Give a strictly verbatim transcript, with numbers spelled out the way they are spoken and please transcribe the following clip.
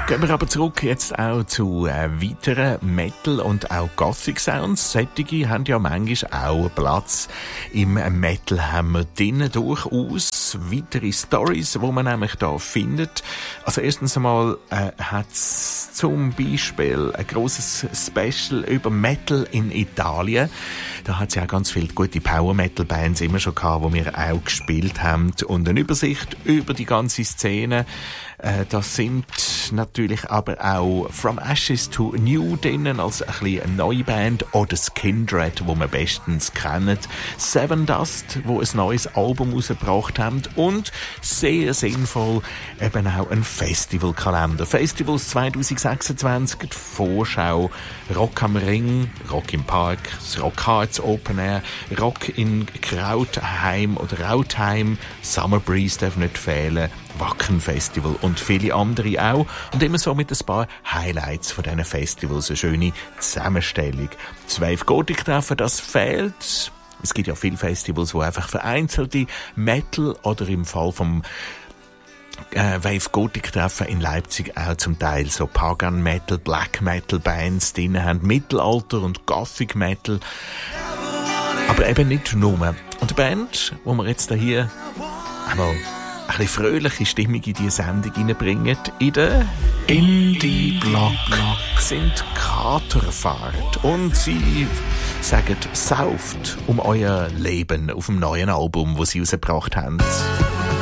Gehen wir aber zurück jetzt auch zu äh, weiteren Metal- und auch Gothic-Sounds. Sättige haben ja manchmal auch Platz im Metal, haben wir drinnen durchaus weitere Stories, die man nämlich da findet. Also erstens einmal äh, hat es zum Beispiel ein grosses Special über Metal in Italien. Da hat es ja auch ganz viele gute Power-Metal-Bands immer schon gehabt, die wir auch gespielt haben. Und eine Übersicht über die ganze Szene. Äh, das sind natürlich aber auch From Ashes to New drinnen, als ein bisschen eine neue Band, oder Skindred, wo wir bestens kennen, Seven Dust, wo ein neues Album rausgebracht haben, und sehr sinnvoll eben auch ein Festivalkalender. Festivals zwanzig sechsundzwanzig, die Vorschau, Rock am Ring, Rock im Park, das Rock Hearts Open Air, Rock in Krautheim oder Rautheim, Summer Breeze darf nicht fehlen, Wacken Festival und viele andere auch. Und immer so mit ein paar Highlights von diesen Festivals. Eine schöne Zusammenstellung. Das Wave Gothic Treffen, das fehlt. Es gibt ja viele Festivals, wo einfach vereinzelte Metal oder im Fall vom äh, Wave Gothic Treffen in Leipzig auch zum Teil so Pagan Metal, Black Metal Bands drin haben, Mittelalter und Gothic Metal. Aber eben nicht nur. Und die Band, wo wir jetzt hier einmal ein bisschen fröhliche Stimmung in diese Sendung reinbringen, in der Indie-Block sind Katerfahrt. Und sie sagen, sauft um euer Leben auf dem neuen Album, das sie rausgebracht haben.